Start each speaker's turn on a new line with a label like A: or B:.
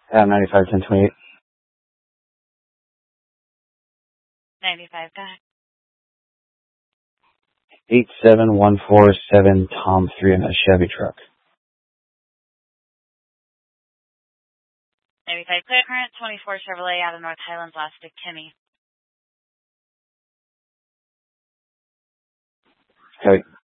A: 95, 1028.
B: 95, go ahead.
A: 87147 Tom 3 in a Chevy truck.
B: 95, clear current, 24 Chevrolet out of North Highlands, last to Kimmy.
A: Okay.